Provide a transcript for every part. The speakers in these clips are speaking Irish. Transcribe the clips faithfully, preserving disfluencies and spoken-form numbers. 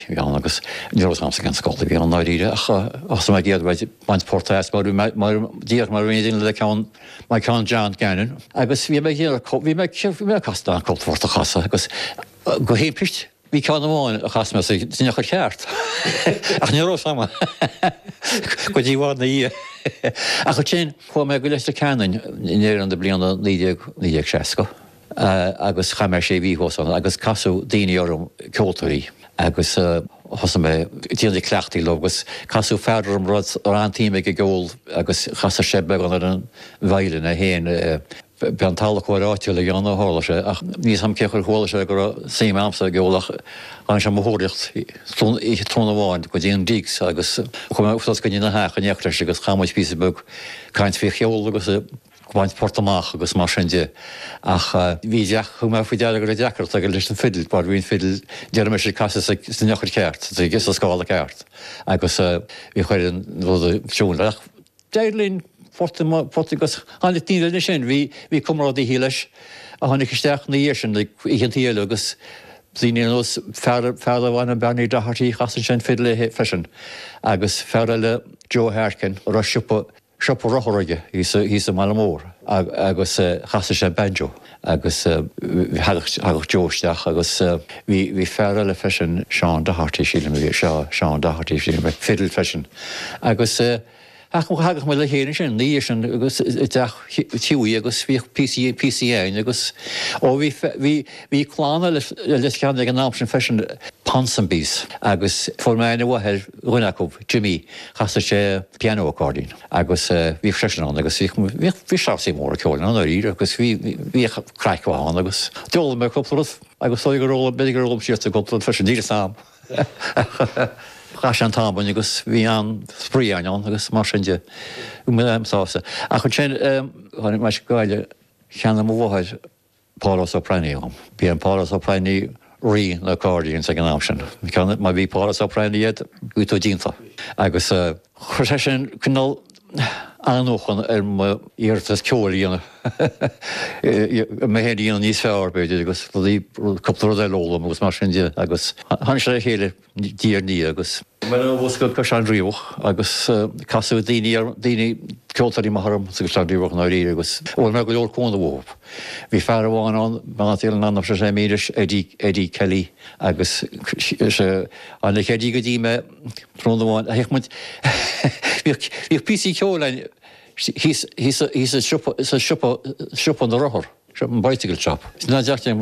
gan agus neurosamsa gan scoil bhí an náíide as mai géad baint portáis mar mar díach mar réidir le ceann mai ceann John Gannon. Agus bhí me bhí me mé castá an coltórta chasa agus go hé picht hí ceann amháin a chas me sinne chu cheart. Ach neuró sama go dtíhád na í. A chu sin chu me go leis a ceannain inéir an de blianana nídéag seaca. Agus chaimar sé bhíhósan agus casú daoine orm ceoltarí. Agus hosa me tíanana cleachtaí le agus casú fearar an rud ar an tíime go ggóil agus chasa sé be an an bhaile na héin be an talach churáitiú le anna hála sé ach níos sam cechar hóla sé gur sé amsa ggólach an sem mthóireacht í trna bháin go dtíon dígus agus chumtas go dtíana hecha neachtar agus chamáid pí bug caiint fé cheol agus bhaint portamach agus mar sin ach bhí deach chu me fao deala gur deachart a go leis an fidil, bar bhíon fidil dear me sé casa san neachar ceart, gus a scála ceart agus bhí chuir an bhd siúnach. Deirlín Portugus an tíile sin bhí bhí cumrádaí híiles a tháinig isteach na dhé sin an tíile agus Bhíon fear bhhainna bearnaí dathartaí chasan sin fidil le freisin agus fear le Joe Harkin ra siúpa siúpa rothraige hí sa mala mór agus chasa sé banjo agus hagach Joeisteach agus bhí fear le freisin Seán dathartaí síle bhí seo Seán dathartaí síle fidil freisin agus ach go hagach me le héann sin ní sin agus tíí agus bhí P C A agus ó bhí bhí chlána le ceanna an ná sin fesin Ponsonbys agus formáine bhhair Runacób Jimmy chasa sé pianoaccordion agus bhí freisin agus bhí seaí mór ceáil an í agus bhí craicháin agus deola me coppla agus gur róla beidir róla siirta coppla fesin díra sam. Chas an tábain agus bhí an spríáin agus mar sinide sása. A chun sin tháinig me gáile cheanna mhhaid Páras O'Prainí. Bhí an Páras O'Prainí rí na accordion sa an sin. Má bhí Páras O'Prainí iad útó dínta. Agus chu sé sin cynál anúchan ar íirtas ceolaíonna mé héíonna níos fearr beidir agus bhí coppla é lólam agus mar sin agus han sé chéile díar ní agus. bhs go chu an ríoch agus casú daoine daoine ceoltarí marm sa go ríoch ná rí agus ó me go leor cóna bhób. Bhí fear bháin an bantíal an anmh sé méidir Eddie Kelly agus anna chédí go dtí me trúna bháin a heicmuid bhíh P C ceolainn hís a siúpa na rothir. An bicycle shop. Ná deachtain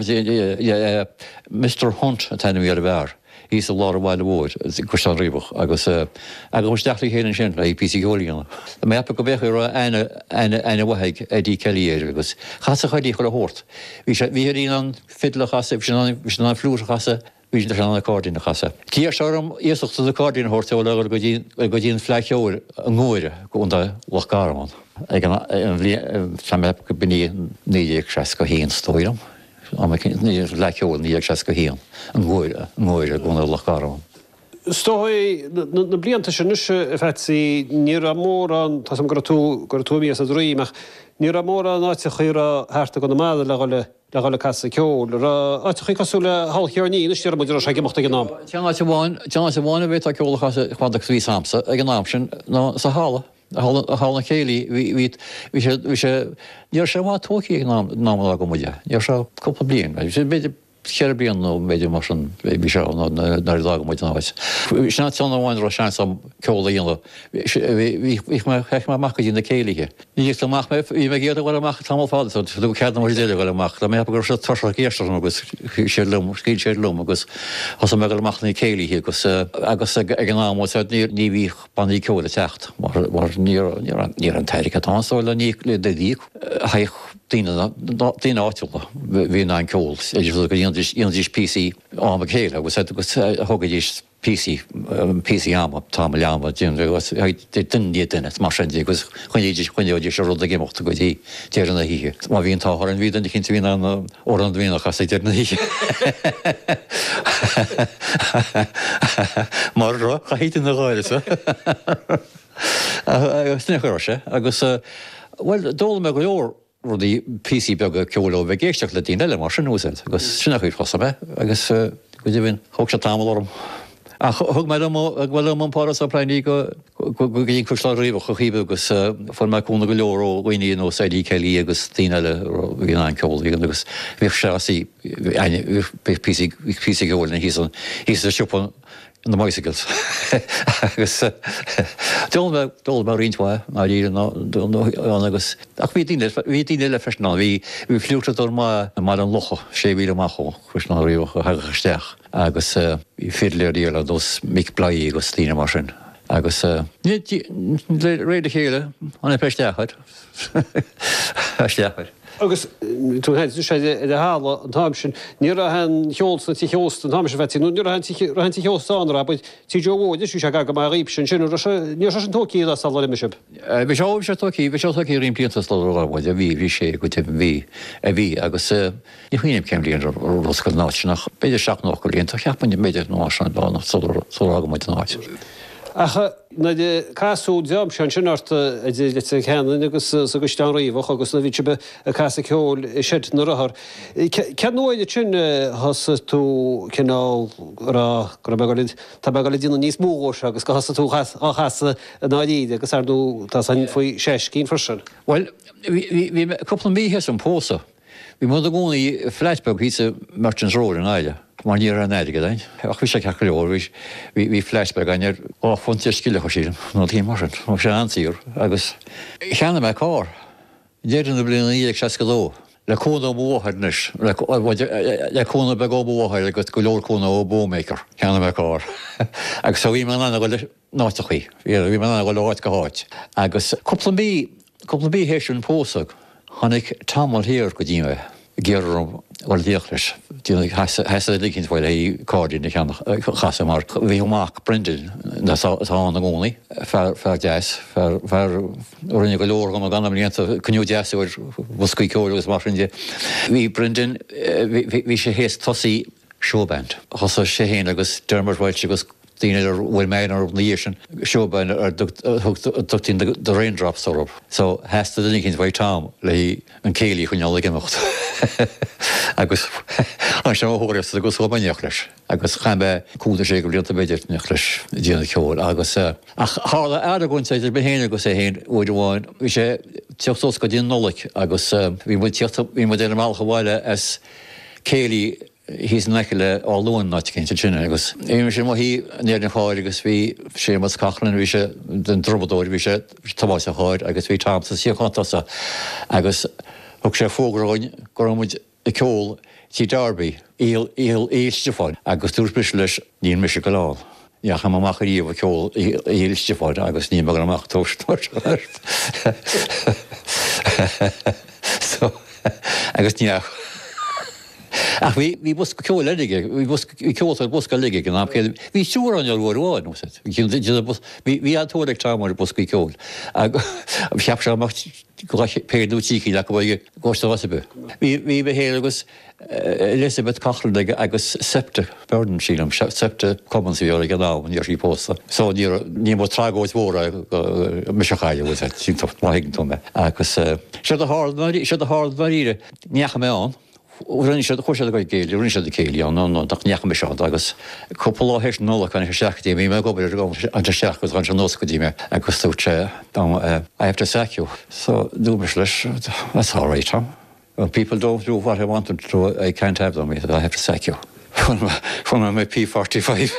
Mister Hunt a tainna mí ar a bhar. Hís a lá a bhhaile bhid chuán ríbach agus agus deachtaí chéann sin le P C ceolaíonna. mé appa go bheith ra aine bhaigh Eddie Kelly agus chasa chuidí chu a thuirt. Bhí hí an fidla chasa bhí an flúr chasa bhí an accordion na chasa. Cíar sem íochtta an accordion thuirteáil go go dtíon fleiceúir an ngóire go unda lechgáramán. Ag an sem go buní níag se go híon stóirm. Níor leiciúil níag se go híon an ngóire ngóire gona lechgáramán. Stói na blianta se nuise fetí ní a mór an tá gur tú gur túí a dríach ní a mór an áite chuúra háta go na máda le le le gáile casa ceol á chu cosú le hallchearní tíar mu sé gimachta an nám. Teanna bháin teanna sa bháinna bhéit a ceolala chuáach trí samsa ag an nám sin ná sa hála. A hána chéalaí bhí sé níor sé bhá tóí ag ná go muide. Níor se cúpla blion. sé beidir cheir blion nó méidir mar an bhí se nar dag muid náis. Sna teanna bháin ra sean sam ceola íonla. Bhí cheich meach go dtína céalaige. Ní amach bhí me géad bhil amach tam fád lu cead mar déile bhil amach, le mé gur se tar géiste agus sé lum cí sé lum agus has me amachna céalaí agus agus ag an ná ní bhí baní ceola techt mar ní an teiricá tááil ní le de dí haich tíine áitiúla hí ná ceol idir go dtíondís P C am chéile agus agus thugadís P C P C am tá leama duní duine mar sin agus chuidir chuineoidir se rud a gimochtta go dtí déar na híe. Má bhíon táthir an bhían cin bhí an ó an bhíach chas déar na híe. Mar ra chaítain na gáile agus sna chuir se agus bhfuil dóla me go leor rudí P C beag ceoló bheith géisteach le dtíine eile mar sin úsáid, agus sinna chuir chosa me agus go dtí bhín thug se tamil orm. A thug me bhfuil an páras aplainní go gin chuslá riomh chu chibe agus fan me chuna go leor ó ghoine nó saidí celí agus tíile gin an ceol agus bhíh seí pí ggóil na hí hí a siúpa na bicycles. agus dul mar rintha a dí agus ach bhí bhí tíine le feisná, hí bhí fliúchtadú mar an locha sé bhí amachcho chuisná riomh chu hagaisteach agus í filéir díal a dos mic blaí agus tíine mar sin. agus réidir chéile an peisteachid steachid. Agus tú hen sé de hála an táim sin ní a hen heolsna tí heost an táim vetí, nu hen tí heostánra, bud tí joóide sú se ga go mar ríb sin sin ní an tóí a sal meisib. Bhí seáh se toí, bhí seí ríon bliantastáid a bhí hí sé go te bhí a bhí agus ní chuoinem céimlíon roscail náitinach beidir seach nach go líon tá cheappan méidir ná an dána só muid náid. Acha na de casú deam sean sinarta a dé chean agus go stean riomh agus na bhí be a casa ceol sé na rathar. Cean nóide sin has tú cinál gur meid tá be dína níos mór agus go hasasa tú á chasa náíide agus ardú tá san faoi sé cín farsin. Well, hí coppla míhes an pósa. Bhí mu a gúnaí Fleisberg hí a Merchants Road in Eile. Mar ní an éige dain. Ach bhí sé ce leor hí Fleisberg aine á fun tíoscile chu sílim nó tí mar nó sé antíúr agus cheanna me cá. Déidir na bliana íag se go dó. Le cóna bmhaidnis le cóna be go bmhaid agus go leor cóna ó bóméicar cheanna me cá. Agus bhí man anna go nátechaí, bhí man anna go láid go háid. Agus coppla bí coppla bí hééis an pósag hánig tamil hir go dtíime géarm bhil díochlis. Heasa liginn bhil é cádín chasa mar bhí amach brindin na tá na gcónaí fear deas fear rinne go leor go gan líanta cniú deasúir bhscaí ceir agus mar inde. Bhí brindin bhí sé héas tosaí showband. Thosa sé héana agus dermarhhaid agus tíine ar bhfuil méid ar níos sin showband ar dugtín de raindrops orb. So heasta den cinn bhaid tám le an céalaí chuneála gimimecht. agus an sem óirs agus chobaneach leis. agus chaimbe cúda sé go blianta beidir nach leis díana ceol agus hála airgóint idir behéine agus é héin óidir bháin. Bhí sé teochtós go dtíon nolaigh agus bhí mu bhí mu déanam mácha bhile as céalaí hís neiceile á luúin náid cinnte sinne agus. Éime sé hí néir an cháir agus bhí sé mas cachlan bhí sé den drobadóir bhí sé tabáis a cháir agus bhí tamsa síochantasa agus thug sé fógraáin go muid i ceol tí Derby íl éilsteáin agus túspris leis níon mis go láil. Iach am amach íomh ceol éilsteáin agus ní mar amach tóstúir. agus níach. Ach bhí bhí bus ceol leige, bhí ceoltar busca leige an am chéad. Bhí siúr an bhháin nó sé. Bhí antóideag támar buscaí ceol. Cheap se amach péadú tíí le go bhfuil gáiste wasbe. Bhí be héir agus Elizabeth Cachlan agus septe burden sílam, septe commons bhí an ná an sí pósta. So ní mó trágóid mhóra meisichaile bhil sí tocht maigin tome. Agus sé a hard maríre necha mé an. Rinne sé chuise go géil, rinne sé céile an nóach necha me seán agus coppla héis nóla chuna seachtaí mí me gobar go an seach gus an se nóca díime agus túte I have to sack you. So dúbers leis, that's all right, Tom. When people don't do what I want them to do, I can't have them, I have to sack you. From my P forty-five.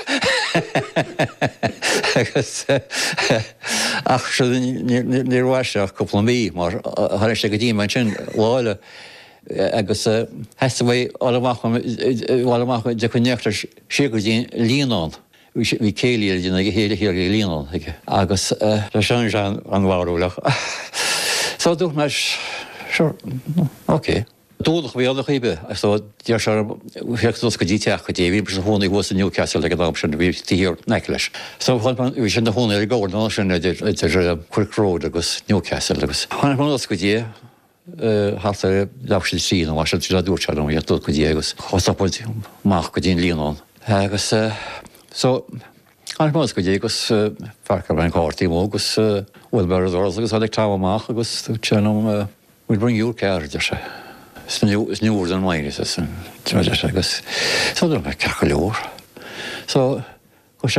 Agus ach se níor bhaisteach coppla mí mar thar sé go dtí man sin láile agus heasta bhéh bhil de chuneachtar sé go dtíon líonán. Bhí céalaí duna go héile hir líonán agus le sean an bhharúlach. Sá dúch meis oké. Dúlach bhí alla chuibe dé fechtús go dtíteach go dé bhí bre hóna bhs Newcastle le dám sin bhí tíhir neic leis. So bhí sin na hóna ar gáir ná sin idir Quick Road agus Newcastle agus. Chna go dé hat er lafse sí an was le dúrte am dú go dé agus chosapoint máach go dín líonán. Agus so an go dé agus farcar an cáirtaí mógus bhfuil ber agus ag tá amach agus tenom bhfuil bring dúr ceir de se. Sniúr an maiile agus so me cecha leor. So